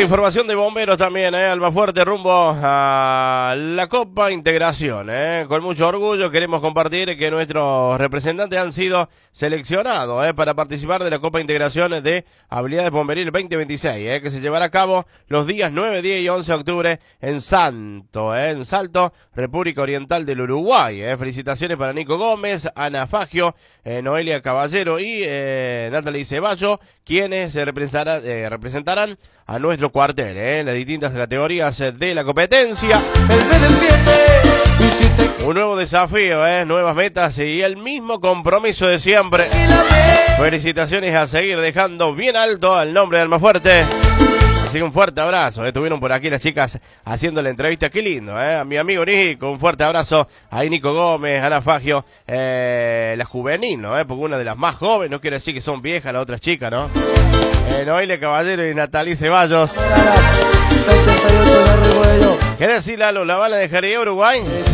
información de bomberos también, Almafuerte rumbo a la Copa Integración. Con mucho orgullo queremos compartir que nuestros representantes han sido seleccionados para participar de la Copa Integración de Habilidades Bomberil 2026, que se llevará a cabo los días 9, 10 y 11 de octubre en Salto, República Oriental del Uruguay. Felicitaciones para Nico Gómez, Ana Fagio, Noelia Caballero y Natalie Ceballo, quienes se representarán a nuestro cuartel en las distintas categorías de la competencia. Un nuevo desafío, nuevas metas y el mismo compromiso de siempre. Felicitaciones, a seguir dejando bien alto el nombre de Almafuerte. Así que un fuerte abrazo. Estuvieron por aquí las chicas haciendo la entrevista. Qué lindo, a mi amigo Nico. Un fuerte abrazo. Ahí Nico Gómez, Ana Fagio, la juvenil, ¿no? Porque una de las más jóvenes, no quiere decir que son viejas las otras chicas, ¿no? Noelia Caballero y Natalie Ceballos. ¿Qué decir, Lalo? ¿La van a dejar ir a Uruguay?